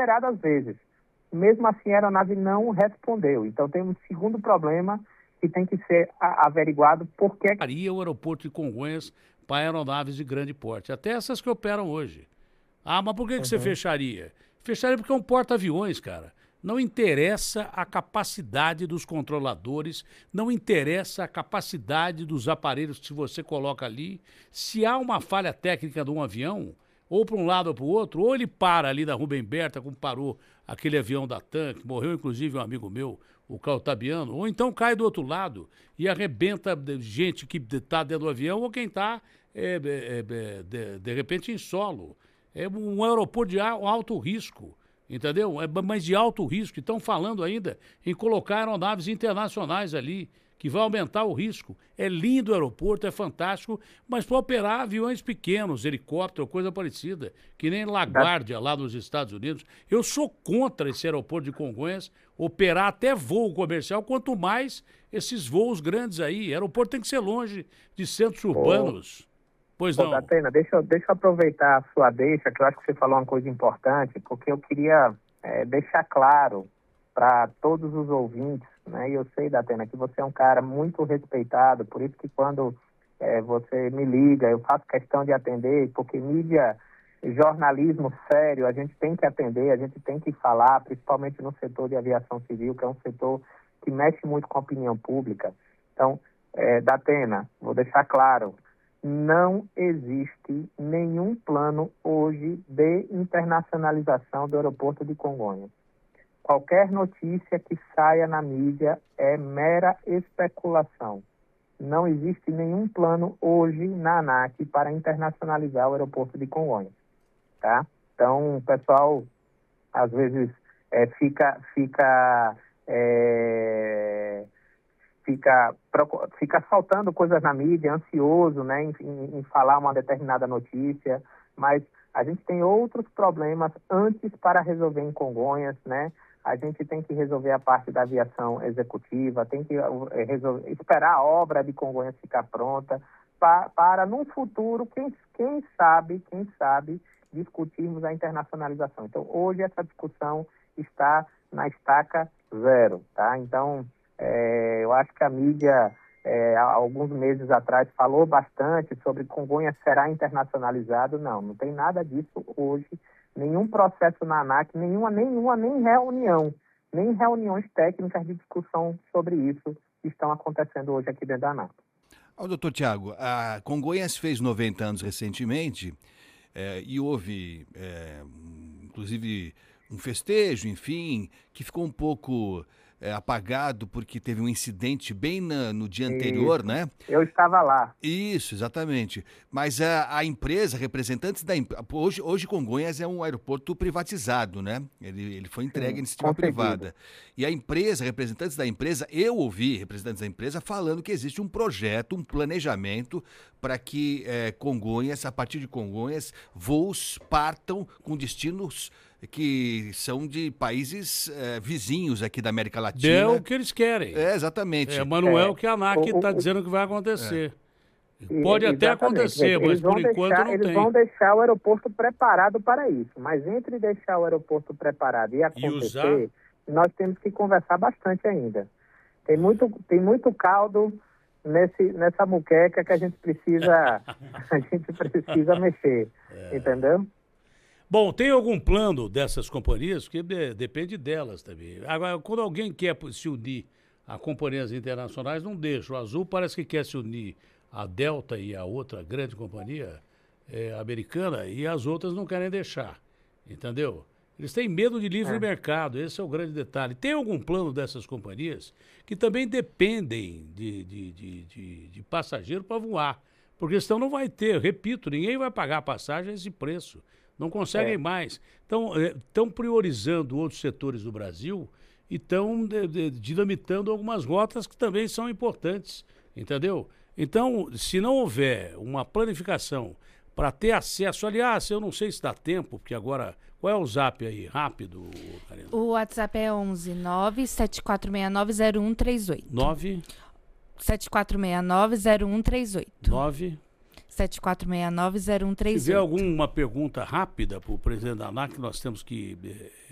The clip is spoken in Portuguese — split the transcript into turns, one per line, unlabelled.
reiteradas vezes. Mesmo assim, a aeronave não respondeu. Então, tem um segundo problema que tem que ser averiguado por que...
O aeroporto de Congonhas para aeronaves de grande porte, até essas que operam hoje. Ah, mas por que você fecharia? Fecharia porque é um porta-aviões, cara. Não interessa a capacidade dos controladores, não interessa a capacidade dos aparelhos que você coloca ali. Se há uma falha técnica de um avião, ou para um lado ou para o outro, ou ele para ali na Rubem Berta, como parou aquele avião da TAM, que morreu inclusive um amigo meu, o Carl Tabiano, ou então cai do outro lado e arrebenta gente que está dentro do avião ou quem está, de repente, em solo. É um aeroporto de alto risco, entendeu? Mas de alto risco. Estão falando ainda em colocar aeronaves internacionais ali, que vai aumentar o risco. É lindo o aeroporto, é fantástico, mas para operar aviões pequenos, helicóptero, coisa parecida, que nem LaGuardia lá nos Estados Unidos. Eu sou contra esse aeroporto de Congonhas operar até voo comercial, quanto mais esses voos grandes aí. O aeroporto tem que ser longe de centros urbanos. Pois não.
Datena, deixa eu aproveitar a sua deixa, que eu acho que você falou uma coisa importante, porque eu queria deixar claro para todos os ouvintes, né? E eu sei, Datena, que você é um cara muito respeitado, por isso que quando você me liga, eu faço questão de atender, porque mídia, jornalismo sério, a gente tem que atender, a gente tem que falar, principalmente no setor de aviação civil, que é um setor que mexe muito com a opinião pública. Então, Datena, vou deixar claro, não existe nenhum plano hoje de internacionalização do aeroporto de Congonhas. Qualquer notícia que saia na mídia é mera especulação. Não existe nenhum plano hoje na ANAC para internacionalizar o aeroporto de Congonhas, tá? Então, o pessoal, às vezes, fica soltando coisas na mídia, ansioso, né, em falar uma determinada notícia, mas a gente tem outros problemas antes para resolver em Congonhas, né? A gente tem que resolver a parte da aviação executiva, tem que esperar a obra de Congonhas ficar pronta, para num futuro, quem sabe, discutirmos a internacionalização. Então, hoje essa discussão está na estaca zero, tá? Então, eu acho que a mídia, há alguns meses atrás, falou bastante sobre Congonhas será internacionalizado. Não tem nada disso hoje. Nenhum processo na ANAC, nem reuniões técnicas de discussão sobre isso estão acontecendo hoje aqui dentro da ANAC.
Doutor Tiago, a Congonhas fez 90 anos recentemente e houve, inclusive, um festejo, enfim, que ficou um pouco apagado porque teve um incidente bem no dia anterior, né?
Eu estava lá.
Isso, exatamente. Mas a empresa, representantes da empresa... Hoje Congonhas é um aeroporto privatizado, né? Ele foi entregue em iniciativa privada. E a empresa, representantes da empresa, eu ouvi representantes da empresa falando que existe um projeto, um planejamento para que Congonhas, a partir de Congonhas, voos partam com destinos que são de países vizinhos aqui da América Latina.
É o que eles querem.
Exatamente.
Mas não é o que a ANAC está dizendo que vai acontecer. Pode até acontecer, mas por enquanto não tem.
Eles vão deixar o aeroporto preparado para isso. Mas entre deixar o aeroporto preparado e acontecer, nós temos que conversar bastante ainda. Tem muito caldo nessa muqueca que a gente precisa mexer. Entendeu?
Bom, tem algum plano dessas companhias que depende delas também. Agora, quando alguém quer se unir a companhias internacionais, não deixa. O Azul parece que quer se unir a Delta e a outra grande companhia americana e as outras não querem deixar, entendeu? Eles têm medo de livre mercado, esse é o grande detalhe. Tem algum plano dessas companhias que também dependem de passageiro para voar, porque senão não vai ter, repito, ninguém vai pagar a passagem a esse preço. Não conseguem mais. Estão priorizando outros setores do Brasil e estão dinamitando algumas rotas que também são importantes, entendeu? Então, se não houver uma planificação para ter acesso, aliás, eu não sei se dá tempo, porque agora, qual é o zap aí? Rápido, Karina.
O WhatsApp é 11 974690138. 74690138. 74690138.
Se tiver alguma pergunta rápida para o presidente da ANAC, nós temos que